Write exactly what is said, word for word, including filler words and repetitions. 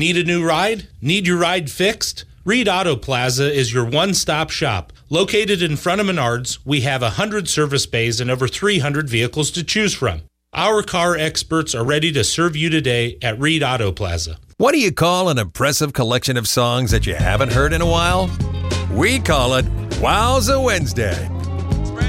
Need a new ride? Need your ride fixed? Reed Auto Plaza is your one-stop shop. Located in front of Menards, we have one hundred service bays and over three hundred vehicles to choose from. Our car experts are ready to serve you today at Reed Auto Plaza. What do you call an impressive collection of songs that you haven't heard in a while? We call it Wowza Wednesday.